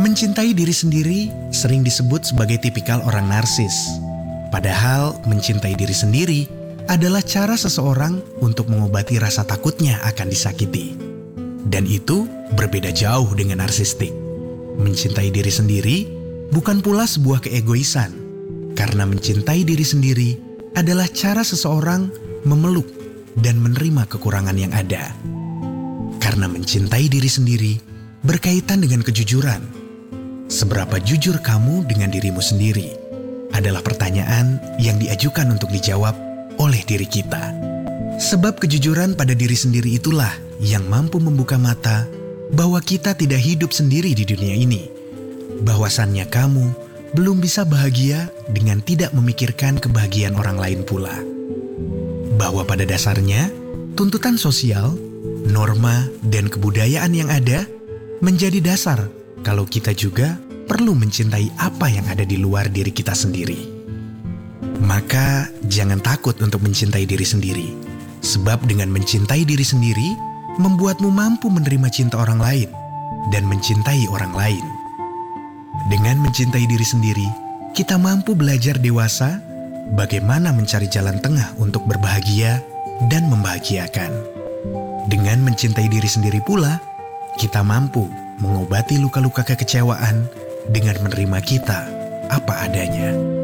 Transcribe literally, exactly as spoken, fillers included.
Mencintai diri sendiri sering disebut sebagai tipikal orang narsis. Padahal mencintai diri sendiri adalah cara seseorang untuk mengobati rasa takutnya akan disakiti. Dan itu berbeda jauh dengan narsistik. Mencintai diri sendiri bukan pula sebuah keegoisan, karena mencintai diri sendiri adalah cara seseorang memeluk dan menerima kekurangan yang ada. Karena mencintai diri sendiri berkaitan dengan kejujuran. Seberapa jujur kamu dengan dirimu sendiri adalah pertanyaan yang diajukan untuk dijawab oleh diri kita. Sebab kejujuran pada diri sendiri itulah yang mampu membuka mata bahwa kita tidak hidup sendiri di dunia ini. Bahwasannya kamu belum bisa bahagia dengan tidak memikirkan kebahagiaan orang lain pula. Bahwa pada dasarnya tuntutan sosial, norma, dan kebudayaan yang ada menjadi dasar kalau kita juga perlu mencintai apa yang ada di luar diri kita sendiri. Maka jangan takut untuk mencintai diri sendiri. Sebab dengan mencintai diri sendiri, membuatmu mampu menerima cinta orang lain dan mencintai orang lain. Dengan mencintai diri sendiri, kita mampu belajar dewasa bagaimana mencari jalan tengah untuk berbahagia dan membahagiakan. Dengan mencintai diri sendiri pula, kita mampu mengobati luka-luka kekecewaan dengan menerima kita apa adanya.